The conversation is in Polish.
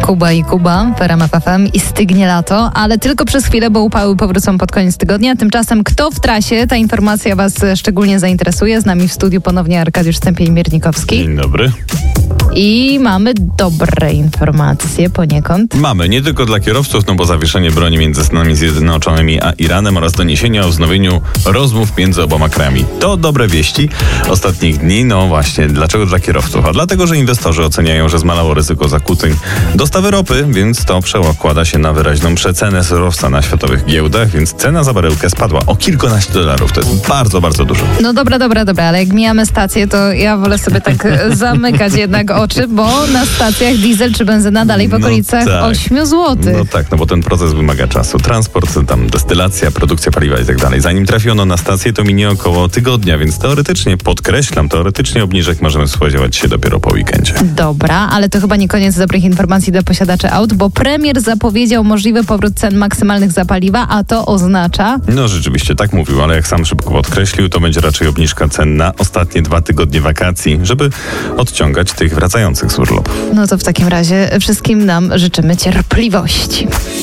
Kuba i Kuba w RMF FM i stygnie lato, ale tylko przez chwilę, bo upały powrócą pod koniec tygodnia. Tymczasem kto w trasie? Ta informacja Was szczególnie zainteresuje. Z nami w studiu ponownie Arkadiusz Stępień-Miernikowski. Dzień dobry. I mamy dobre informacje poniekąd. Mamy, nie tylko dla kierowców, no bo zawieszenie broni między Stanami Zjednoczonymi a Iranem oraz doniesienia o wznowieniu rozmów między oboma krajami. To dobre wieści ostatnich dni. No właśnie, dlaczego dla kierowców? A dlatego, że inwestorzy oceniają, że zmalało ryzyko zakłóceń dostawy ropy, więc to przekłada się na wyraźną przecenę surowca na światowych giełdach, więc cena za baryłkę spadła o kilkanaście dolarów. To jest bardzo, bardzo dużo. No dobra, ale jak mijamy stację, to ja wolę sobie tak zamykać jednak oczy, bo na stacjach diesel czy benzyna dalej w okolicach 8 zł. No tak, no bo ten proces wymaga czasu. Transport, tam destylacja, produkcja paliwa i tak dalej. Zanim trafi ono na stację, to minie około tygodnia, więc teoretycznie, podkreślam, obniżek możemy spodziewać się dopiero po weekendzie. Dobra, ale to chyba nie koniec dobrych informacji dla posiadaczy aut, bo premier zapowiedział możliwy powrót cen maksymalnych za paliwa, a to oznacza... No rzeczywiście, tak mówił, ale jak sam szybko podkreślił, to będzie raczej obniżka cen na ostatnie 2 tygodnie wakacji, żeby odciągać tych wracających z urlopów. No to w takim razie wszystkim nam życzymy cierpliwości.